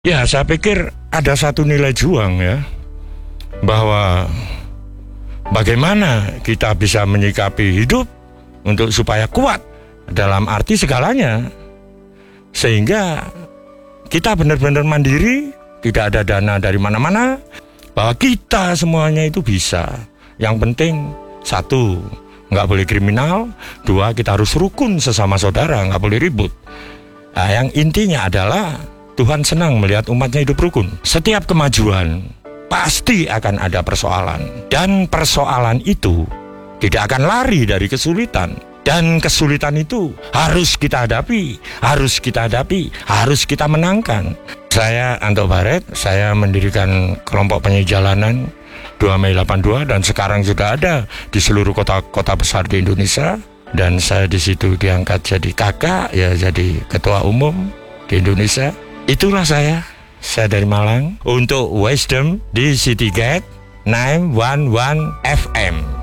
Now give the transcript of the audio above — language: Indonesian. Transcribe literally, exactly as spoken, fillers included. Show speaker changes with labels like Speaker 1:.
Speaker 1: Ya, saya pikir ada satu nilai juang ya, bahwa bagaimana kita bisa menyikapi hidup untuk supaya kuat dalam arti segalanya, sehingga kita benar-benar mandiri, tidak ada dana dari mana-mana, bahwa kita semuanya itu bisa. Yang penting satu, nggak boleh kriminal. Dua, kita harus rukun sesama saudara, nggak boleh ribut. Nah, yang intinya adalah Tuhan senang melihat umatnya hidup rukun. Setiap kemajuan pasti akan ada persoalan, dan persoalan itu tidak akan lari dari kesulitan. Dan kesulitan itu harus kita hadapi, harus kita hadapi, harus kita menangkan. Saya Anto Baret, saya mendirikan kelompok penyanyi jalanan dua Mei delapan puluh dua, dan sekarang sudah ada di seluruh kota-kota besar di Indonesia. Dan saya di situ diangkat jadi kakak, ya jadi ketua umum di Indonesia. Itulah saya, saya dari Malang untuk Wisdom di City Gate sembilan satu satu F M.